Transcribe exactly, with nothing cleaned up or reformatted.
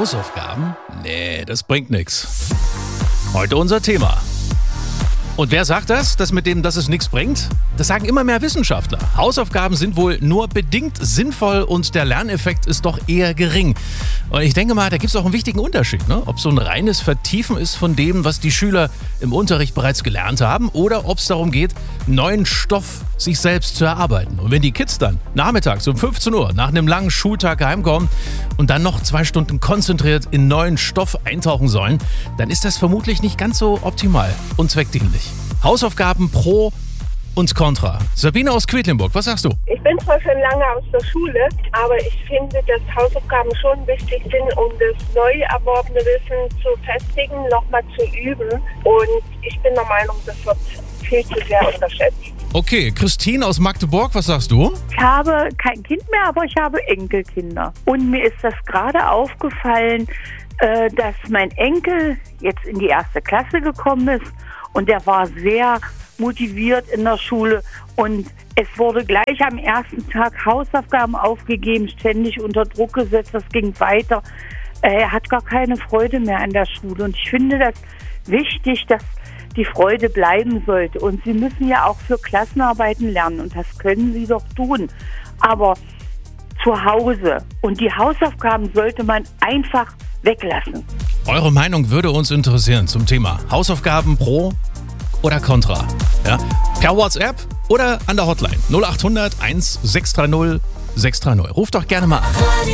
Hausaufgaben? Nee, das bringt nichts. Heute unser Thema. Und wer sagt das, dass mit dem, dass es nichts bringt? Das sagen immer mehr Wissenschaftler. Hausaufgaben sind wohl nur bedingt sinnvoll und der Lerneffekt ist doch eher gering. Und ich denke mal, da gibt es auch einen wichtigen Unterschied, ne? Ob so ein reines Vertiefen ist von dem, was die Schüler im Unterricht bereits gelernt haben, oder ob es darum geht, neuen Stoff sich selbst zu erarbeiten. Und wenn die Kids dann nachmittags um fünfzehn Uhr nach einem langen Schultag heimkommen und dann noch zwei Stunden konzentriert in neuen Stoff eintauchen sollen, dann ist das vermutlich nicht ganz so optimal und zweckdienlich. Hausaufgaben pro und contra. Sabine aus Quedlinburg, was sagst du? Ich bin zwar schon lange aus der Schule, aber ich finde, dass Hausaufgaben schon wichtig sind, um das neu erworbene Wissen zu festigen, nochmal zu üben. Und ich bin der Meinung, das wird viel zu sehr unterschätzt. Okay, Christine aus Magdeburg, was sagst du? Ich habe kein Kind mehr, aber ich habe Enkelkinder. Und mir ist das gerade aufgefallen, äh, dass mein Enkel jetzt in die erste Klasse gekommen ist und der war sehr motiviert in der Schule und es wurde gleich am ersten Tag Hausaufgaben aufgegeben, ständig unter Druck gesetzt, das ging weiter. Er hat gar keine Freude mehr an der Schule und ich finde das wichtig, dass die Freude bleiben sollte. Und Sie müssen ja auch für Klassenarbeiten lernen und das können Sie doch tun. Aber zu Hause und die Hausaufgaben sollte man einfach weglassen. Eure Meinung würde uns interessieren zum Thema Hausaufgaben pro oder contra. Ja? Per WhatsApp oder an der Hotline null acht hundert eins sechs drei null sechs drei null. Ruft doch gerne mal an.